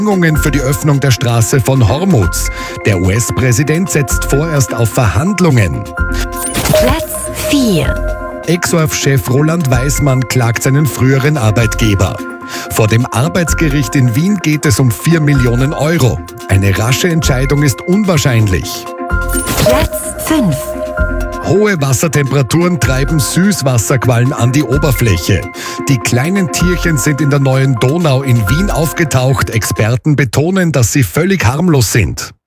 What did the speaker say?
Bedingungen für die Öffnung der Straße von Hormuz. Der US-Präsident setzt vorerst auf Verhandlungen. Platz 4. Exorf-Chef Roland Weismann klagt seinen früheren Arbeitgeber. Vor dem Arbeitsgericht in Wien geht es um 4 Millionen Euro. Eine rasche Entscheidung ist unwahrscheinlich. Platz 5. Hohe Wassertemperaturen treiben Süßwasserquallen an die Oberfläche. Die kleinen Tierchen sind in der neuen Donau in Wien aufgetaucht. Experten betonen, dass sie völlig harmlos sind.